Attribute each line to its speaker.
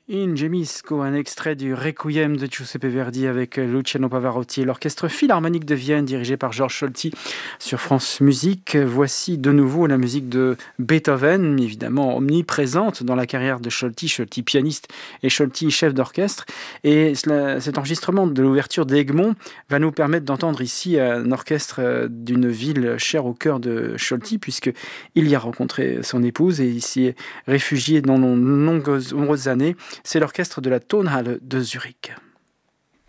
Speaker 1: In Gemisco, un extrait du Requiem de Giuseppe Verdi avec Luciano Pavarotti et l'Orchestre Philharmonique de Vienne dirigé par Georges Scholti sur France Musique. Voici de nouveau la musique de Beethoven, évidemment omniprésente dans la carrière de Scholti, Scholti pianiste et Scholti chef d'orchestre. Et cet enregistrement de l'ouverture d'Egmont va nous permettre d'entendre ici un orchestre d'une ville chère au cœur de Scholti, puisqu'il y a rencontré son épouse et il s'y est réfugié dans de nombreuses années. C'est l'orchestre de la Tonhalle de Zurich.